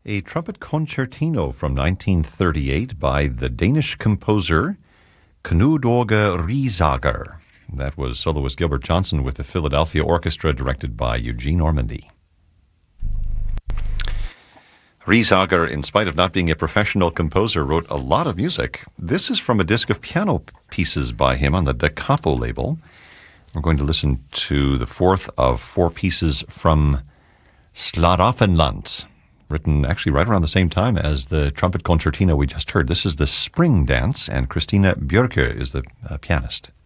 A trumpet concertino from 1938 by the Danish composer Knud Åge Riesager. That was soloist Gilbert Johnson with the Philadelphia Orchestra, directed by Eugene Ormandy. Riesager, in spite of not being a professional composer, wrote a lot of music. This is from a disc of piano pieces by him on the Da Capo label. We're going to listen to the fourth of four pieces from Schlaraffenland, written actually right around the same time as the trumpet concertino we just heard. This is the Spring Dance, and Christina Björke is the pianist.